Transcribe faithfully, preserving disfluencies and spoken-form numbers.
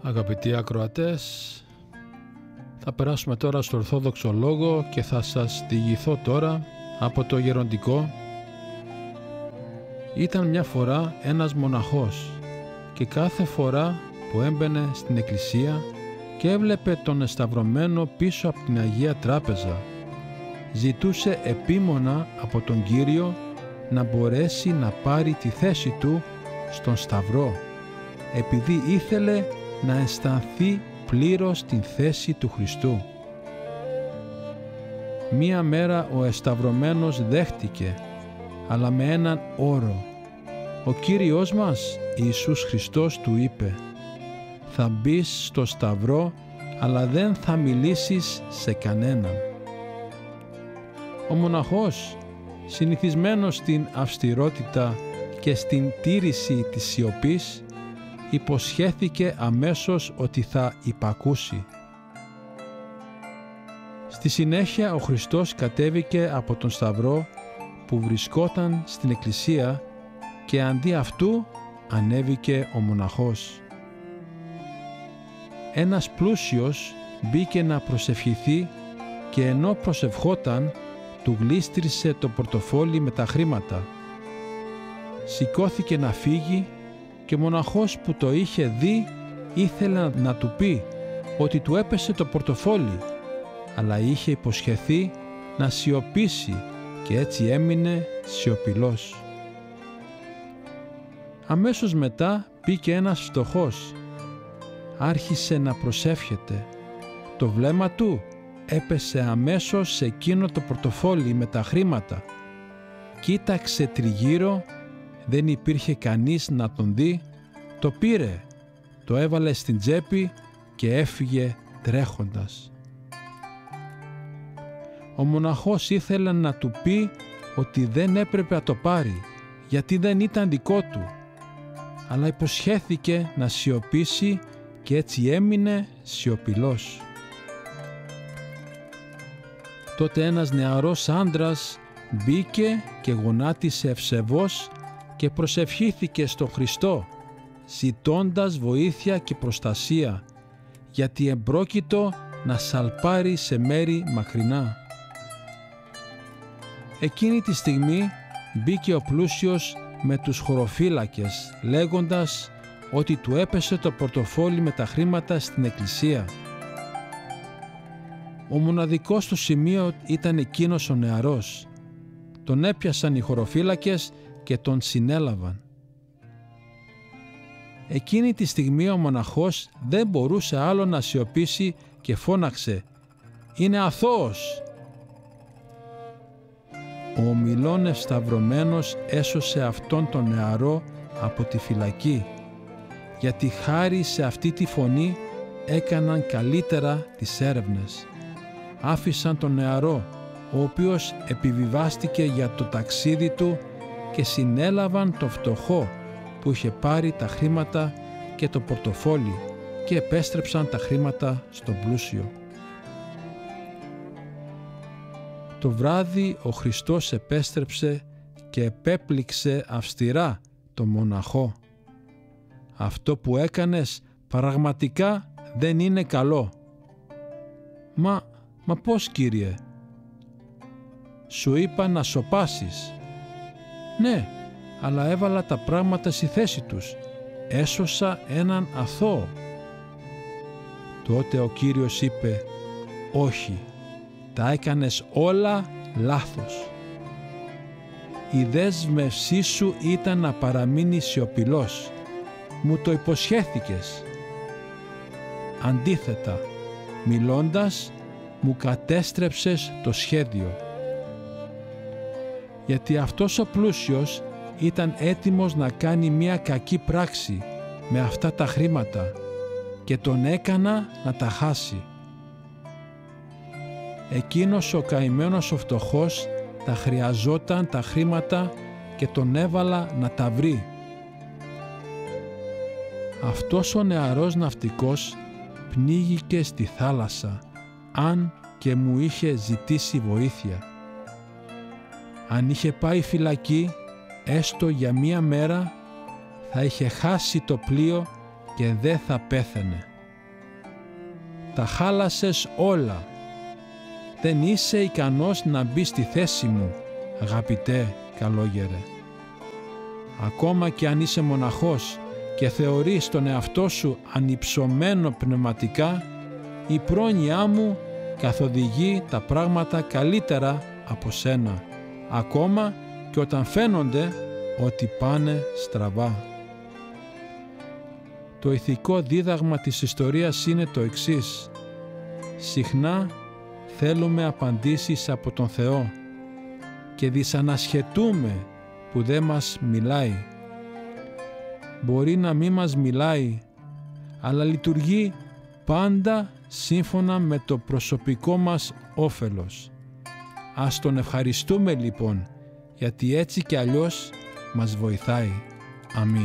Αγαπητοί ακροατές, θα περάσουμε τώρα στο Ορθόδοξο Λόγο και θα σας διηγηθώ τώρα από το Γεροντικό. Ήταν μια φορά ένας μοναχός και κάθε φορά που έμπαινε στην εκκλησία και έβλεπε τον εσταυρωμένο πίσω από την Αγία Τράπεζα, ζητούσε επίμονα από τον Κύριο να μπορέσει να πάρει τη θέση του στον Σταυρό, επειδή ήθελε να αισθανθεί πλήρως την θέση του Χριστού. Μία μέρα ο εσταυρωμένος δέχτηκε, αλλά με έναν όρο. Ο Κύριος μας, Ιησούς Χριστός, του είπε: «Θα μπεις στο Σταυρό, αλλά δεν θα μιλήσεις σε κανέναν». Ο μοναχός, συνηθισμένος στην αυστηρότητα και στην τήρηση της σιωπής, υποσχέθηκε αμέσως ότι θα υπακούσει. Στη συνέχεια ο Χριστός κατέβηκε από τον Σταυρό που βρισκόταν στην εκκλησία και αντί αυτού ανέβηκε ο μοναχός. Ένας πλούσιος μπήκε να προσευχηθεί και ενώ προσευχόταν του γλίστρισε το πορτοφόλι με τα χρήματα. Σηκώθηκε να φύγει και ο μοναχός που το είχε δει ήθελε να του πει ότι του έπεσε το πορτοφόλι, αλλά είχε υποσχεθεί να σιωπήσει και έτσι έμεινε σιωπηλός. Αμέσως μετά μπήκε ένας φτωχός. Άρχισε να προσεύχεται. Το βλέμμα του έπεσε αμέσως σε εκείνο το πορτοφόλι με τα χρήματα. Κοίταξε τριγύρω, δεν υπήρχε κανείς να τον δει, το πήρε, το έβαλε στην τσέπη και έφυγε τρέχοντας. Ο μοναχός ήθελε να του πει ότι δεν έπρεπε να το πάρει, γιατί δεν ήταν δικό του, αλλά υποσχέθηκε να σιωπήσει και έτσι έμεινε σιωπηλός. Τότε ένας νεαρός άντρας μπήκε και γονάτισε ευσεβώς και προσευχήθηκε στον Χριστό, ζητώντας βοήθεια και προστασία, γιατί εμπρόκειτο να σαλπάρει σε μέρη μακρινά. Εκείνη τη στιγμή μπήκε ο πλούσιος με τους χωροφύλακες, λέγοντας ότι του έπεσε το πορτοφόλι με τα χρήματα στην εκκλησία. Ο μοναδικός του σημείο ήταν εκείνος ο νεαρός. Τον έπιασαν οι χωροφύλακες και τον συνέλαβαν. Εκείνη τη στιγμή ο μοναχός δεν μπορούσε άλλο να σιωπήσει και φώναξε: «Είναι αθώος!» Ο ομιλών ευσταυρωμένος έσωσε αυτόν τον νεαρό από τη φυλακή, γιατί χάρη σε αυτή τη φωνή έκαναν καλύτερα τις έρευνες. Άφησαν τον νεαρό, ο οποίος επιβιβάστηκε για το ταξίδι του, και συνέλαβαν το φτωχό που είχε πάρει τα χρήματα και το πορτοφόλι και επέστρεψαν τα χρήματα στον πλούσιο. Το βράδυ ο Χριστός επέστρεψε και επέπληξε αυστηρά το μοναχό. «Αυτό που έκανες πραγματικά δεν είναι καλό». «Μα, μα πώς, Κύριε?» «Σου είπα να σωπάσεις». «Ναι, αλλά έβαλα τα πράγματα στη θέση τους. Έσωσα έναν αθώο». Τότε ο Κύριος είπε: «Όχι, τα έκανες όλα λάθος. Η δέσμευσή σου ήταν να παραμείνεις σιωπηλός. Μου το υποσχέθηκες. Αντίθετα, μιλώντας, μου κατέστρεψες το σχέδιο». Γιατί αυτός ο πλούσιος ήταν έτοιμος να κάνει μια κακή πράξη με αυτά τα χρήματα και τον έκανα να τα χάσει. Εκείνος ο καημένος ο φτωχός τα χρειαζόταν τα χρήματα και τον έβαλα να τα βρει. Αυτός ο νεαρός ναυτικός πνίγηκε στη θάλασσα, αν και μου είχε ζητήσει βοήθεια. Αν είχε πάει φυλακή, έστω για μία μέρα, θα είχε χάσει το πλοίο και δεν θα πέθαινε. Τα χάλασες όλα. Δεν είσαι ικανός να μπεις στη θέση μου, αγαπητέ καλόγερε. Ακόμα και αν είσαι μοναχός και θεωρείς τον εαυτό σου ανυψωμένο πνευματικά, η πρόνοιά μου καθοδηγεί τα πράγματα καλύτερα από σένα, ακόμα και όταν φαίνονται ότι πάνε στραβά. Το ηθικό δίδαγμα της ιστορίας είναι το εξής. Συχνά θέλουμε απαντήσεις από τον Θεό και δυσανασχετούμε που δεν μας μιλάει. Μπορεί να μην μας μιλάει, αλλά λειτουργεί πάντα σύμφωνα με το προσωπικό μας όφελος. Ας τον ευχαριστούμε λοιπόν, γιατί έτσι κι αλλιώς μας βοηθάει. Αμήν.